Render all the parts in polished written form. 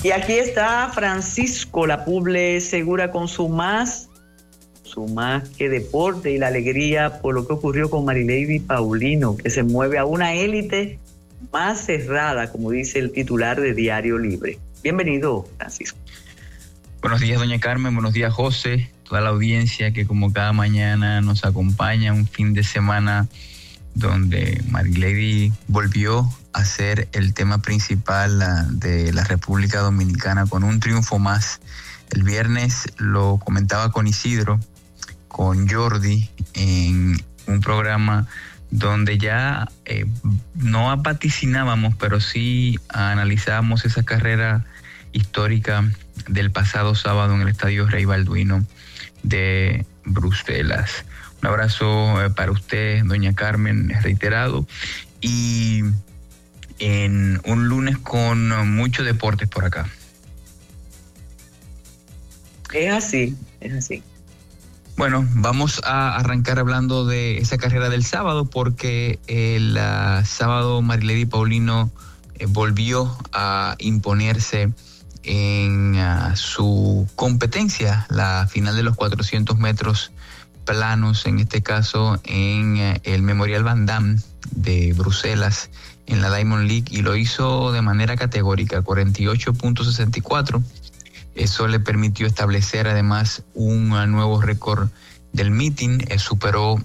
Y aquí está Francisco Lapuble Segura con su más que deporte y la alegría por lo que ocurrió con Marilady Paulino, que se mueve a una élite más cerrada, como dice el titular de Diario Libre. Bienvenido, Francisco. Buenos días, doña Carmen, buenos días, José, toda la audiencia que como cada mañana nos acompaña, un fin de semana donde Marilady volvió a ser el tema principal de la República Dominicana con un triunfo más. El viernes lo comentaba con Isidro, con Jordi, en un programa donde ya no vaticinábamos, pero sí analizábamos esa carrera histórica del pasado sábado en el Estadio Rey Balduino de Bruselas. Un abrazo para usted, doña Carmen, reiterado, y en un lunes con muchos deportes por acá. Es así. Bueno, vamos a arrancar hablando de esa carrera del sábado, porque el sábado Marilady Paulino volvió a imponerse en su competencia, la final de los 400 metros planos, en este caso en el Memorial Van Damme de Bruselas, en la Diamond League, y lo hizo de manera categórica, 48.64. Eso le permitió establecer además un nuevo récord del meeting. Superó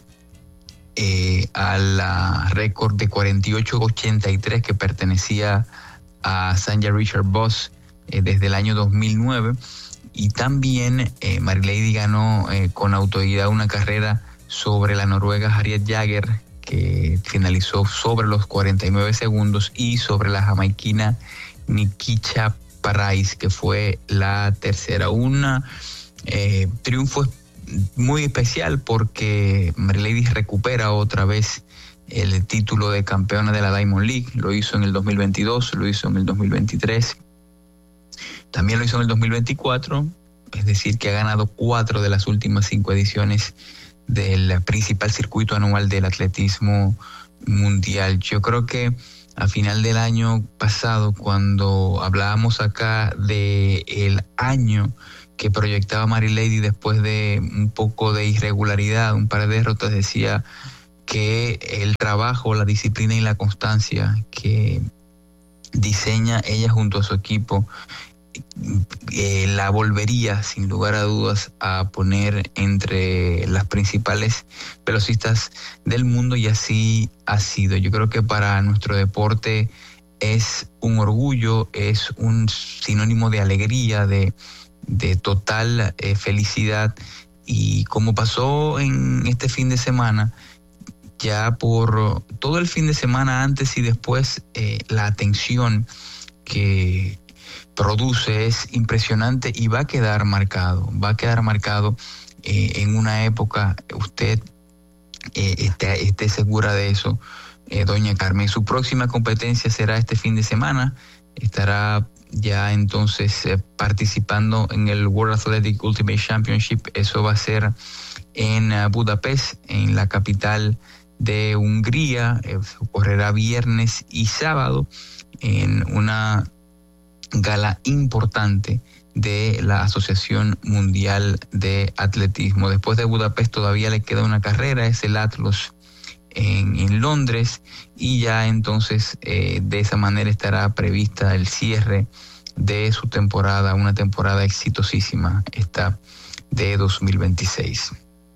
al récord de 48.83 que pertenecía a Sanja Richard Voss desde el año 2009. Y también Marilady ganó con autoridad una carrera sobre la noruega Harriet Jagger, que finalizó sobre los 49 segundos, y sobre la jamaiquina Nikicha Price, que fue la tercera. Un triunfo muy especial porque Marilady recupera otra vez el título de campeona de la Diamond League. Lo hizo en el 2022, lo hizo en el 2023, también lo hizo en el 2024, es decir, que ha ganado 4 de las últimas 5 ediciones del principal circuito anual del atletismo mundial. Yo creo que a final del año pasado, cuando hablábamos acá de el año que proyectaba Marilady después de un poco de irregularidad, un par de derrotas, decía que el trabajo, la disciplina y la constancia que diseña ella junto a su equipo la volvería sin lugar a dudas a poner entre las principales velocistas del mundo, y así ha sido. Yo creo que para nuestro deporte es un orgullo, es un sinónimo de alegría, de total felicidad, y como pasó en este fin de semana, ya por todo el fin de semana antes y después, la atención que produce es impresionante y va a quedar marcado en una época. Usted esté segura de eso, doña Carmen. Su próxima competencia será este fin de semana. Estará ya entonces participando en el World Athletic Ultimate Championship. Eso va a ser en Budapest, en la capital de Hungría. Correrá viernes y sábado en una gala importante de la Asociación Mundial de Atletismo. Después de Budapest todavía le queda una carrera, es el Atlas en Londres, y ya entonces de esa manera estará prevista el cierre de su temporada, una temporada exitosísima esta de 2026.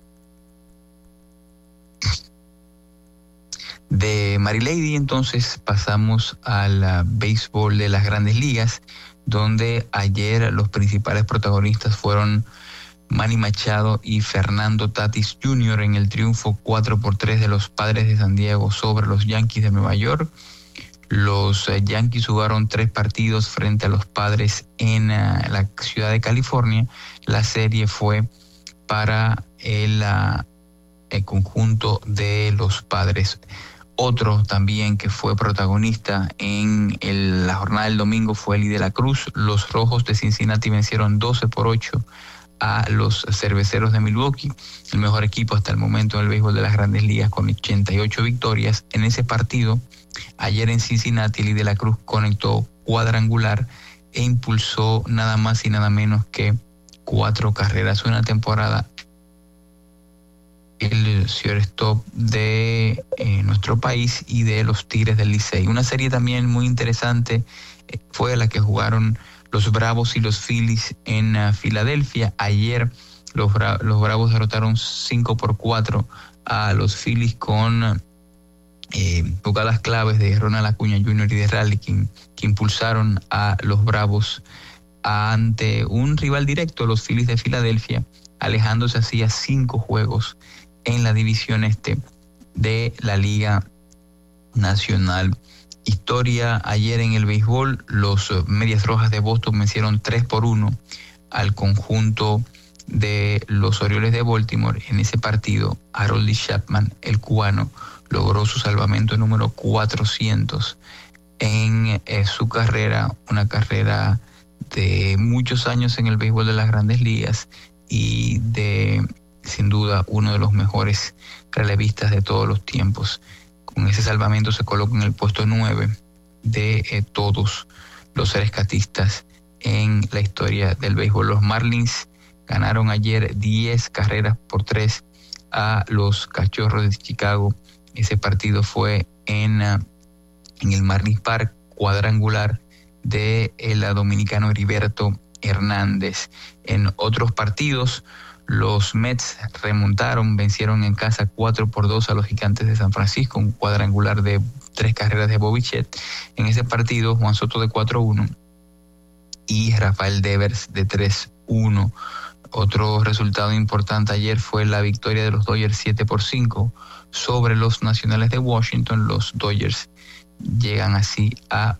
De Marilady entonces pasamos al béisbol de las Grandes Ligas, donde ayer los principales protagonistas fueron Manny Machado y Fernando Tatis Jr. en el triunfo 4-3 de los Padres de San Diego sobre los Yankees de Nueva York. Los Yankees jugaron 3 partidos frente a los Padres en la ciudad de California. La serie fue para el conjunto de los Padres. Otro también que fue protagonista en la jornada del domingo fue Eli de la Cruz. Los Rojos de Cincinnati vencieron 12-8 a los Cerveceros de Milwaukee, el mejor equipo hasta el momento del béisbol de las Grandes Ligas, con 88 victorias. En ese partido, ayer en Cincinnati, Eli de la Cruz conectó cuadrangular e impulsó nada más y nada menos que 4 carreras. Una temporada el shortstop de nuestro país y de los Tigres del Licey. Una serie también muy interesante fue la que jugaron los Bravos y los Phillies en Filadelfia. Ayer los Bravos derrotaron 5-4 a los Phillies con jugadas claves de Ronald Acuña Jr. y de Raleigh, que impulsaron a los Bravos ante un rival directo, los Phillies de Filadelfia, alejándose así a 5 juegos en la división este de la Liga Nacional. Historia ayer en el béisbol, los Medias Rojas de Boston vencieron 3-1 al conjunto de los Orioles de Baltimore. En ese partido, Aroldis Chapman, el cubano, logró su salvamento número 400 en su carrera, una carrera de muchos años en el béisbol de las Grandes Ligas y de, sin duda, uno de los mejores relevistas de todos los tiempos. Con ese salvamento se coloca en el puesto 9 de todos los rescatistas en la historia del béisbol. Los Marlins ganaron ayer 10-3 a los Cachorros de Chicago. Ese partido fue en el Marlins Park, cuadrangular de el dominicano Heriberto Hernández. En otros partidos, los Mets remontaron, vencieron en casa 4-2 a los Gigantes de San Francisco, un cuadrangular de 3 carreras de Bobby Chet. En ese partido, Juan Soto de 4-1 y Rafael Devers de 3-1. Otro resultado importante ayer fue la victoria de los Dodgers 7-5 sobre los Nacionales de Washington. Los Dodgers llegan así a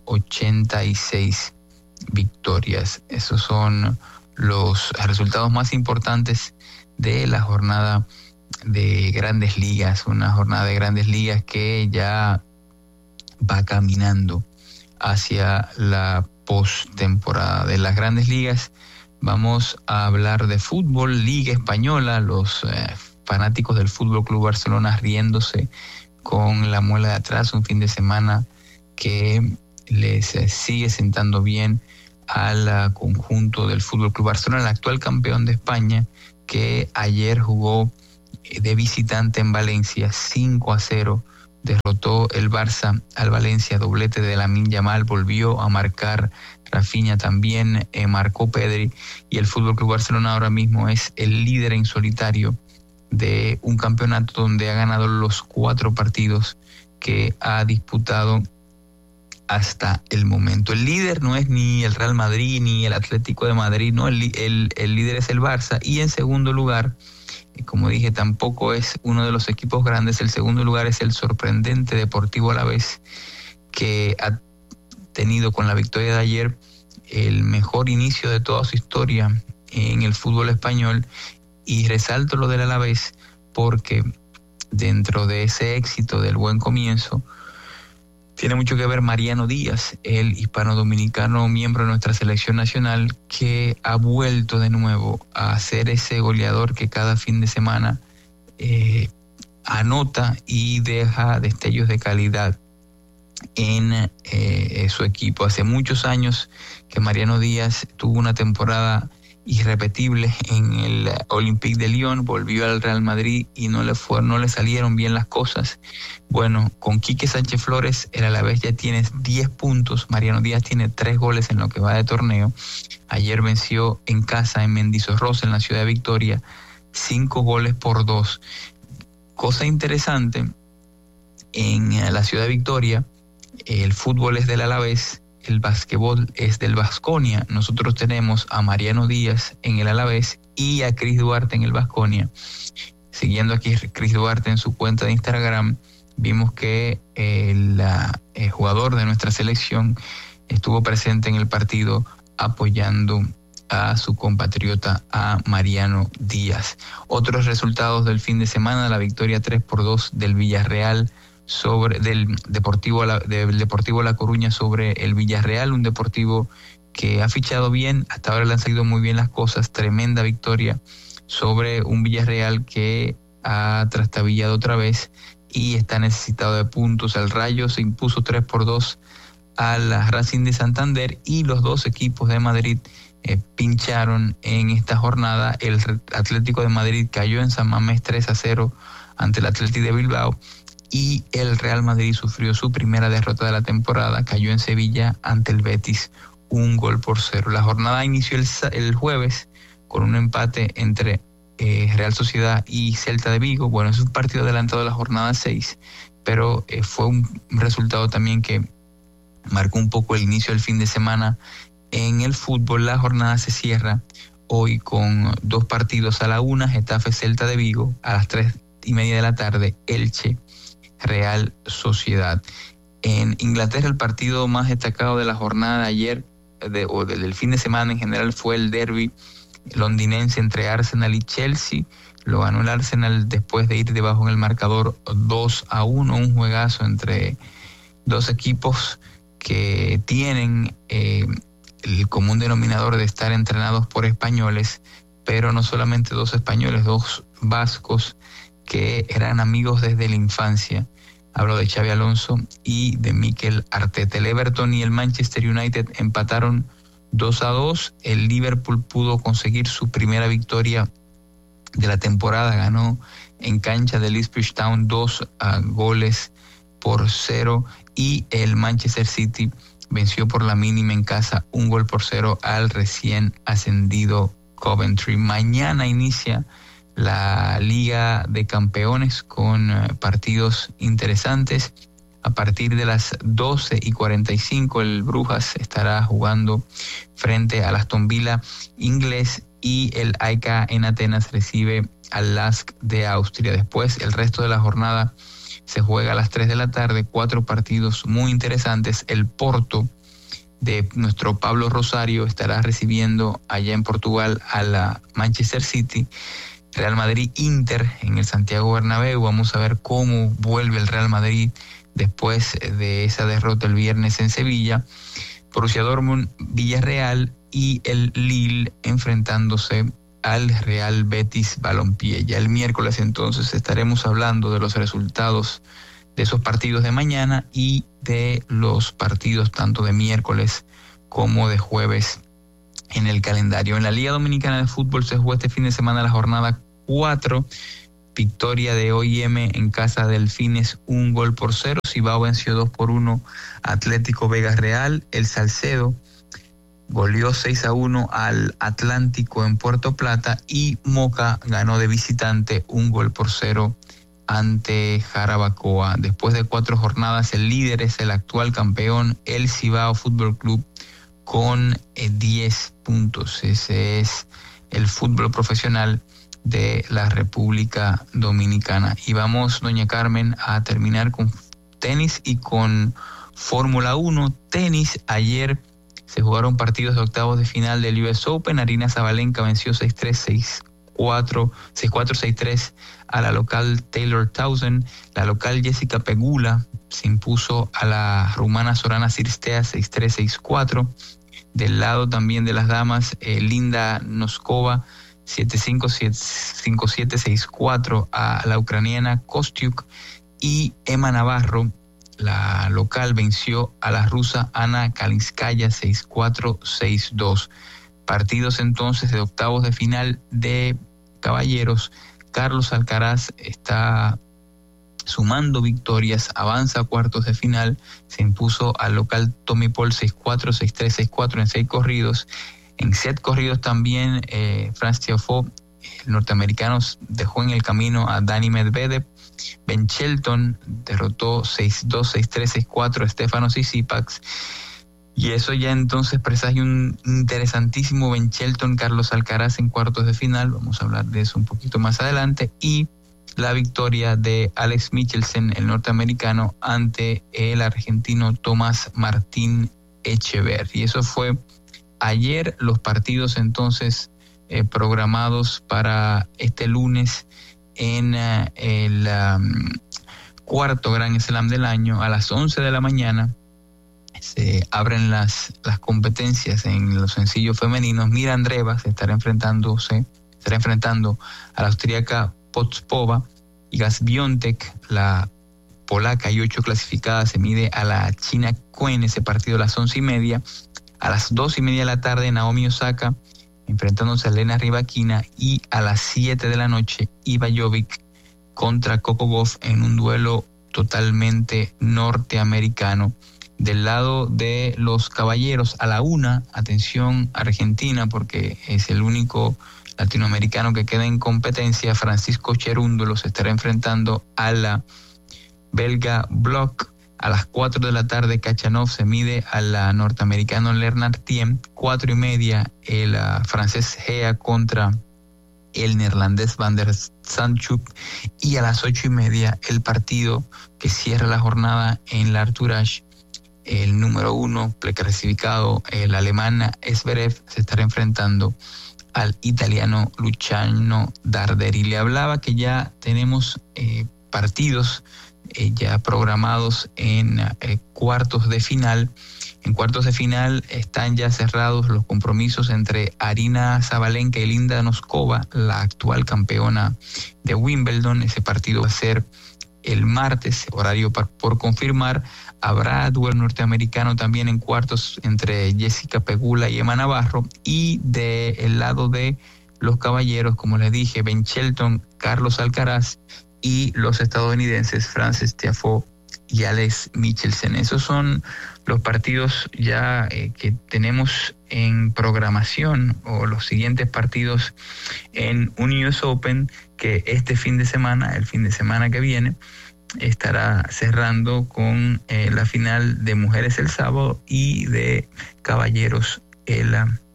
86 victorias. Esos son los resultados más importantes de la jornada de Grandes Ligas, una jornada de Grandes Ligas que ya va caminando hacia la postemporada de las Grandes Ligas. Vamos a hablar de fútbol, Liga Española, los fanáticos del Fútbol Club Barcelona riéndose con la muela de atrás, un fin de semana que les sigue sentando bien al conjunto del Fútbol Club Barcelona, el actual campeón de España, que ayer jugó de visitante en Valencia 5-0, derrotó el Barça al Valencia, doblete de Lamine Yamal, volvió a marcar Rafinha, también marcó Pedri, y el Fútbol Club Barcelona ahora mismo es el líder en solitario de un campeonato donde ha ganado los 4 partidos que ha disputado hasta el momento. El líder no es ni el Real Madrid ni el Atlético de Madrid, no, el líder es el Barça, y en segundo lugar, como dije, tampoco es uno de los equipos grandes. El segundo lugar es el sorprendente Deportivo Alavés, que ha tenido con la victoria de ayer el mejor inicio de toda su historia en el fútbol español. Y resalto lo del Alavés porque dentro de ese éxito del buen comienzo tiene mucho que ver Mariano Díaz, el hispano-dominicano miembro de nuestra selección nacional, que ha vuelto de nuevo a ser ese goleador que cada fin de semana anota y deja destellos de calidad en su equipo. Hace muchos años que Mariano Díaz tuvo una temporada irrepetible en el Olympique de Lyon, volvió al Real Madrid y no le salieron bien las cosas. Bueno, con Quique Sánchez Flores, el Alavés ya tiene 10 puntos, Mariano Díaz tiene 3 goles en lo que va de torneo. Ayer venció en casa en Mendizorroza, en la ciudad de Victoria, 5-2. Cosa interesante, en la ciudad de Victoria, el fútbol es del Alavés, el básquetbol es del Baskonia. Nosotros tenemos a Mariano Díaz en el Alavés y a Chris Duarte en el Baskonia. Siguiendo aquí Chris Duarte en su cuenta de Instagram, vimos que el jugador de nuestra selección estuvo presente en el partido apoyando a su compatriota, a Mariano Díaz. Otros resultados del fin de semana: la victoria 3-2 del Villarreal del Deportivo La Coruña sobre el Villarreal, un Deportivo que ha fichado bien, hasta ahora le han salido muy bien las cosas. Tremenda victoria sobre un Villarreal que ha trastabillado otra vez y está necesitado de puntos. El Rayo se impuso 3-2 al Racing de Santander, y los dos equipos de Madrid pincharon en esta jornada. El Atlético de Madrid cayó en San Mamés 3-0 ante el Athletic de Bilbao, y el Real Madrid sufrió su primera derrota de la temporada, cayó en Sevilla ante el Betis 1-0. La jornada inició el jueves con un empate entre Real Sociedad y Celta de Vigo. Bueno, es un partido adelantado de la jornada 6, pero fue un resultado también que marcó un poco el inicio del fin de semana en el fútbol. La jornada se cierra hoy con 2 partidos a la 1, Getafe Celta de Vigo, a las 3:30 de la tarde, Elche Real Sociedad. En Inglaterra, el partido más destacado de la jornada de ayer, o del fin de semana en general, fue el derbi londinense entre Arsenal y Chelsea. Lo ganó el Arsenal después de ir debajo en el marcador 2-1, un juegazo entre dos equipos que tienen el común denominador de estar entrenados por españoles, pero no solamente 2 españoles, 2 vascos que eran amigos desde la infancia. Hablo de Xabi Alonso y de Mikel Arteta. El Everton y el Manchester United empataron 2-2. El Liverpool pudo conseguir su primera victoria de la temporada. Ganó en cancha del Ipswich Town 2-0. Y el Manchester City venció por la mínima en casa 1-0 al recién ascendido Coventry. Mañana inicia la Liga de Campeones con partidos interesantes. A partir de las 12:45 el Brujas estará jugando frente al Aston Villa inglés, y el AEK en Atenas recibe al LASK de Austria. Después, el resto de la jornada se juega a las 3 de la tarde, 4 partidos muy interesantes. El Porto de nuestro Pablo Rosario estará recibiendo allá en Portugal a la Manchester City. Real Madrid Inter en el Santiago Bernabéu. Vamos a ver cómo vuelve el Real Madrid después de esa derrota el viernes en Sevilla. Borussia Dortmund Villarreal, y el Lille enfrentándose al Real Betis Balompié. Ya el miércoles entonces estaremos hablando de los resultados de esos partidos de mañana y de los partidos tanto de miércoles como de jueves en el calendario. En la Liga Dominicana de Fútbol se jugó este fin de semana la jornada 4. Victoria de OIM en casa de Delfines 1-0. Cibao venció 2-1 Atlético Vega Real. El Salcedo goleó 6-1 al Atlántico en Puerto Plata, y Moca ganó de visitante 1-0 ante Jarabacoa. Después de 4 jornadas, el líder es el actual campeón, el Cibao Fútbol Club, con 10 puntos. Ese es el fútbol profesional de la República Dominicana. Y vamos, doña Carmen, a terminar con tenis y con Fórmula 1. Tenis, ayer se jugaron partidos de octavos de final del US Open. Aryna Sabalenka venció 6-3, 6-4, 6-4, 6-3 a la local Taylor Townsend. La local Jessica Pegula se impuso a la rumana Sorana Cirstea 6-3, 6-4. Del lado también de las damas, Linda Noskova 7-5, 5-7, 6-4 a la ucraniana Kostyuk, y Emma Navarro, la local, venció a la rusa Ana Kalinskaya 6-4, 6-2. Partidos entonces de octavos de final de caballeros. Carlos Alcaraz está sumando victorias, avanza a cuartos de final, se impuso al local Tommy Paul 6-4, 6-3, 6-4 en 6 corridos. En 7 corridos también, Franz Tiafoe, el norteamericano, dejó en el camino a Dani Medvedev. Ben Shelton derrotó 6-2, 6-3, 6-4 a Stefanos Tsitsipas. Y eso ya entonces presagia un interesantísimo Ben Shelton Carlos Alcaraz en cuartos de final. Vamos a hablar de eso un poquito más adelante. Y la victoria de Alex Michelsen, el norteamericano, ante el argentino Tomás Martín Echeverri. Y eso fue ayer. Los partidos entonces programados para este lunes en el cuarto Grand Slam del año. A las 11 de la mañana se abren las competencias en los sencillos femeninos. Mira Andreeva se estará enfrentando a la austríaca Potspova, y Gas Biontech, la polaca y 8 clasificadas se mide a la china Quen, ese partido a las 11:30. A las 2:30 de la tarde, Naomi Osaka enfrentándose a Elena Rybakina, y a las 7 de la noche, Iva Jovic contra Coco Gauff en un duelo totalmente norteamericano. Del lado de los caballeros, a la 1, atención Argentina, porque es el único latinoamericano que queda en competencia. Francisco Cherúndolo se estará enfrentando a la belga Bloch. A las 4 de la tarde, Khachanov se mide al norteamericano Lennart Thiem. 4:30, el francés Gea contra el neerlandés Van der Sandschuk. Y a las 8:30, el partido que cierra la jornada en la Arthur Ashe, el número 1 preclasificado, el alemán Zverev, se estará enfrentando al italiano Luciano Darderi. Le hablaba que ya tenemos partidos ya programados en cuartos de final. En cuartos de final están ya cerrados los compromisos entre Aryna Sabalenka y Linda Noskova, la actual campeona de Wimbledon. Ese partido va a ser el martes, horario por confirmar. Habrá duelo norteamericano también en cuartos entre Jessica Pegula y Emma Navarro. Y del lado de los caballeros, como les dije, Ben Shelton, Carlos Alcaraz, y los estadounidenses Frances Tiafoe y Alex Michelsen. Esos son los partidos ya que tenemos en programación, o los siguientes partidos en un US Open, que este fin de semana, el fin de semana que viene, estará cerrando con la final de mujeres el sábado y de caballeros el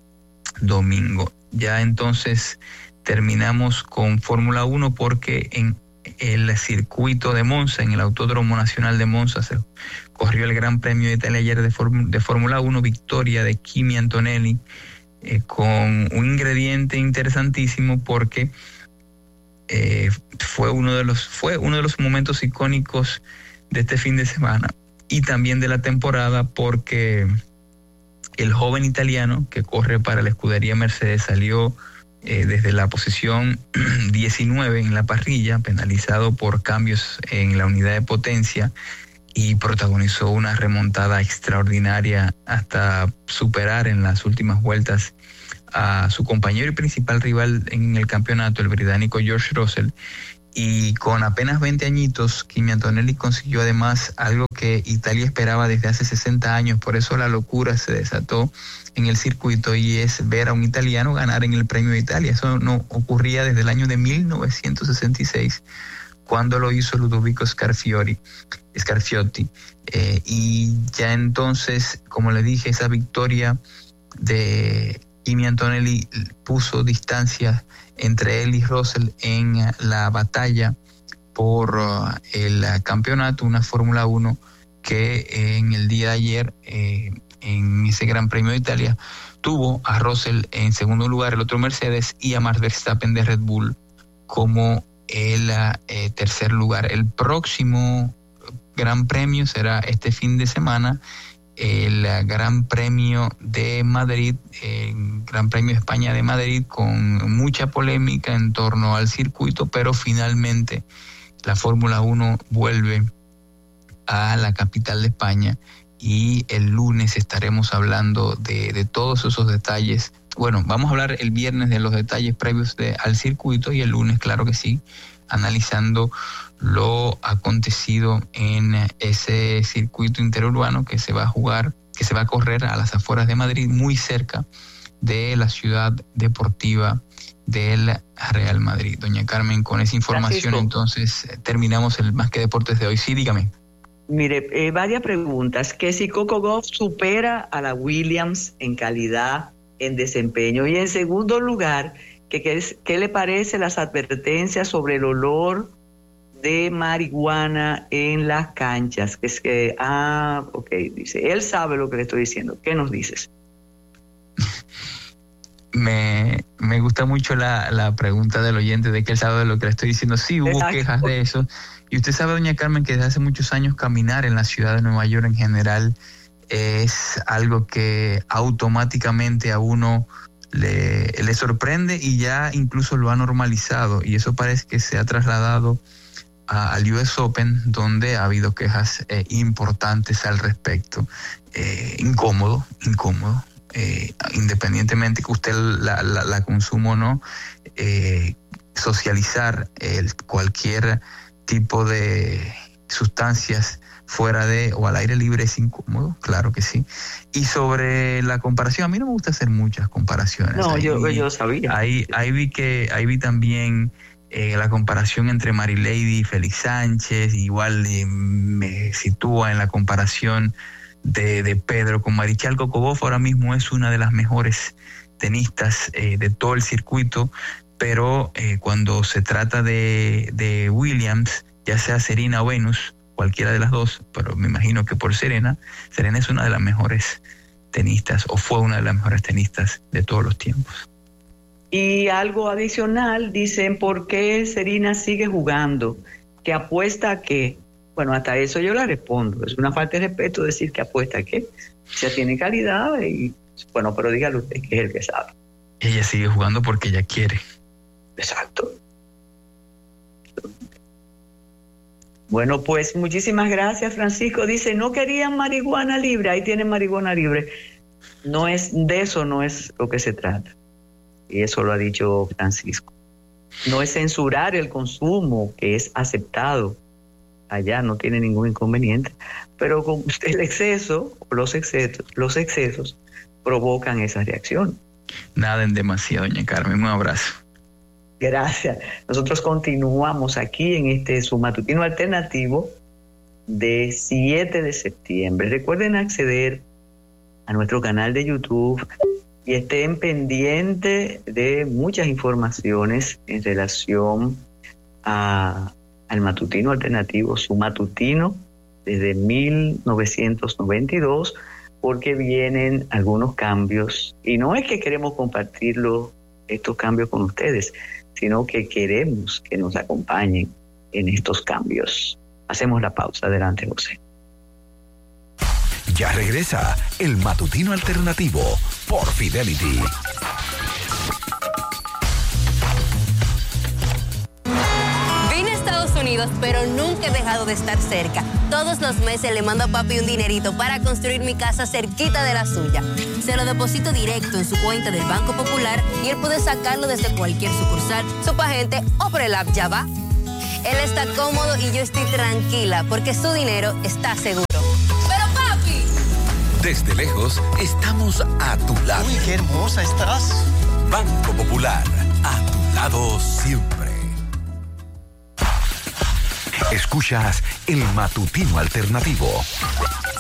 domingo. Ya entonces terminamos con Fórmula 1, porque en el circuito de Monza, en el Autódromo Nacional de Monza, se corrió el Gran Premio de Italia ayer de Fórmula 1, victoria de Kimi Antonelli, con un ingrediente interesantísimo, porque fue uno de los momentos icónicos de este fin de semana y también de la temporada, porque el joven italiano que corre para la escudería Mercedes salió desde la posición 19 en la parrilla, penalizado por cambios en la unidad de potencia, y protagonizó una remontada extraordinaria hasta superar en las últimas vueltas a su compañero y principal rival en el campeonato, el británico George Russell. Y con apenas 20 añitos, Kimi Antonelli consiguió además algo que Italia esperaba desde hace 60 años. Por eso la locura se desató en el circuito, y es ver a un italiano ganar en el Premio de Italia. Eso no ocurría desde el año de 1966, cuando lo hizo Ludovico Scarfiotti. Y ya entonces, como le dije, esa victoria de Kimi Antonelli puso distancia entre él y Russell en la batalla por el campeonato, una Fórmula 1 que en el día de ayer, en ese Gran Premio de Italia, tuvo a Russell en segundo lugar, el otro Mercedes, y a Max Verstappen de Red Bull como el tercer lugar. El próximo Gran Premio será este fin de semana, el Gran Premio de Madrid, el Gran Premio de España de Madrid, con mucha polémica en torno al circuito, pero finalmente la Fórmula 1 vuelve a la capital de España, y el lunes estaremos hablando de todos esos detalles. Bueno, vamos a hablar el viernes de los detalles previos al circuito, y el lunes, claro que sí, analizando lo acontecido en ese circuito interurbano que se va a correr a las afueras de Madrid, muy cerca de la ciudad deportiva del Real Madrid. Doña Carmen, con esa información, Francisco, entonces terminamos el Más que Deportes de hoy. Sí, dígame. Mire, varias preguntas. Que si Coco Gauff supera a la Williams en calidad, en desempeño, y en segundo lugar, ¿qué le parece las advertencias sobre el olor de marihuana en las canchas? Que es que, dice, él sabe lo que le estoy diciendo. ¿Qué nos dices? Me gusta mucho la pregunta del oyente de que él sabe lo que le estoy diciendo. Sí, hubo quejas de eso. Y usted sabe, doña Carmen, que desde hace muchos años caminar en la ciudad de Nueva York en general es algo que automáticamente a uno le sorprende, y ya incluso lo ha normalizado, y eso parece que se ha trasladado al US Open, donde ha habido quejas importantes al respecto. Incómodo, independientemente que usted la consuma o no, socializar cualquier tipo de sustancias fuera de o al aire libre es incómodo, claro que sí. Y sobre la comparación, a mí no me gusta hacer muchas comparaciones. No, yo sabía. Ahí vi también la comparación entre Marilady y Félix Sánchez. Igual me sitúa en la comparación de Pedro con Marichal Cocoboff. Ahora mismo es una de las mejores tenistas de todo el circuito, pero cuando se trata de Williams, ya sea Serena o Venus, cualquiera de las dos, pero me imagino que por Serena es una de las mejores tenistas, o fue una de las mejores tenistas de todos los tiempos. Y algo adicional, dicen, ¿por qué Serena sigue jugando? ¿Que apuesta a qué? Bueno, hasta eso yo le respondo. Es una falta de respeto decir que apuesta a qué. Ya tiene calidad y, bueno, pero dígale usted que es el que sabe. Ella sigue jugando porque ella quiere. Exacto. Bueno, pues muchísimas gracias, Francisco. Dice, no querían marihuana libre, ahí tienen marihuana libre. De eso no es lo que se trata. Y eso lo ha dicho Francisco. No es censurar el consumo, que es aceptado. Allá no tiene ningún inconveniente. Pero con el exceso, los excesos provocan esa reacción. Nada en demasía, doña Carmen. Un abrazo. Gracias. Nosotros continuamos aquí en su matutino alternativo de 7 de septiembre. Recuerden acceder a nuestro canal de YouTube y estén pendientes de muchas informaciones en relación al matutino alternativo, su matutino desde 1992, porque vienen algunos cambios. Y no es que queremos compartirlo, estos cambios con ustedes, sino que queremos que nos acompañen en estos cambios. Hacemos la pausa. Adelante, José. Ya regresa el matutino alternativo por Fidelity. Vine a Estados Unidos, pero nunca he dejado de estar cerca. Todos los meses le mando a papi un dinerito para construir mi casa cerquita de la suya. Se lo deposito directo en su cuenta del Banco Popular y él puede sacarlo desde cualquier sucursal, Superagente o por el app Ya Va. Él está cómodo y yo estoy tranquila porque su dinero está seguro. ¡Pero papi! Desde lejos estamos a tu lado. Uy, qué hermosa estás. Banco Popular, a tu lado siempre. Escuchas el matutino alternativo.